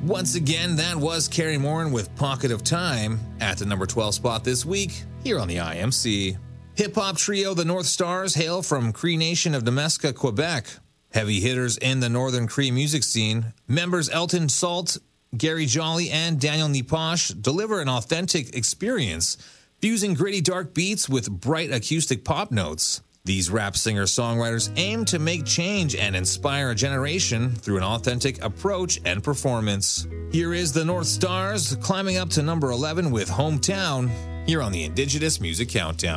Once again, that was Carrie Morin with Pocket of Time at the number 12 spot this week here on the IMC. Hip-hop trio The North Stars hail from Cree Nation of Nemesca, Quebec. Heavy hitters in the Northern Cree music scene, members Elton Salt, Gary Jolly, and Daniel Niposh deliver an authentic experience, fusing gritty dark beats with bright acoustic pop notes. These rap singer-songwriters aim to make change and inspire a generation through an authentic approach and performance. Here is the North Stars climbing up to number 11 with Hometown here on the Indigenous Music Countdown.